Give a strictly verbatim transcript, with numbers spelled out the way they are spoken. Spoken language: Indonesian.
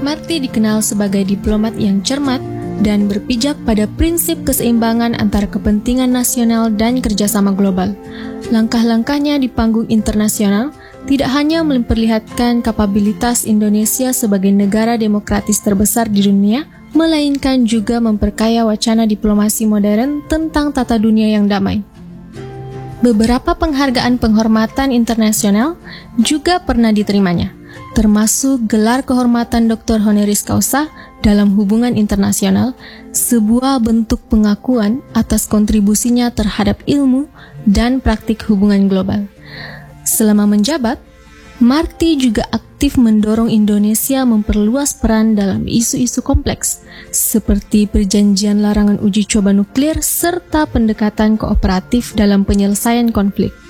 Marty dikenal sebagai diplomat yang cermat dan berpijak pada prinsip keseimbangan antara kepentingan nasional dan kerjasama global. Langkah-langkahnya di panggung internasional tidak hanya memperlihatkan kapabilitas Indonesia sebagai negara demokratis terbesar di dunia, melainkan juga memperkaya wacana diplomasi modern tentang tata dunia yang damai. Beberapa penghargaan penghormatan internasional juga pernah diterimanya, termasuk gelar kehormatan doktor honoris causa dalam hubungan internasional, sebuah bentuk pengakuan atas kontribusinya terhadap ilmu dan praktik hubungan global. Selama menjabat, Marty juga aktif mendorong Indonesia memperluas peran dalam isu-isu kompleks, seperti perjanjian larangan uji coba nuklir serta pendekatan kooperatif dalam penyelesaian konflik.